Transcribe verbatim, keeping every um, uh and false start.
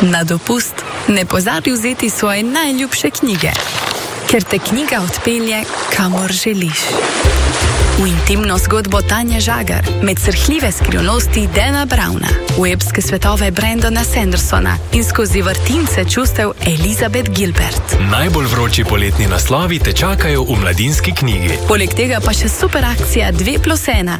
Na dopust ne pozabi vzeti svoje najljubše knjige, ker te knjiga odpelje, kamor želiš. V intimno zgodbo Tanje Žagar, med srhljive skrivnosti Dana Browna, v epske svetove Brandona Sandersona in skozi vrtince čustev Elizabeth Gilbert. Najbolj vroči poletni naslovi te čakajo v Mladinski knjigi. Poleg tega pa še super akcija dve plus ena